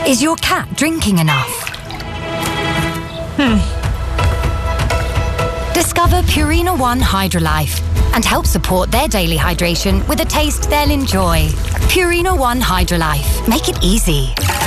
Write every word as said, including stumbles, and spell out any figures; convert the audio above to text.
Is your cat drinking enough? Hmm. Discover Purina One Hydrolife and help support their daily hydration with a taste they'll enjoy. Purina One Hydrolife. Make it easy.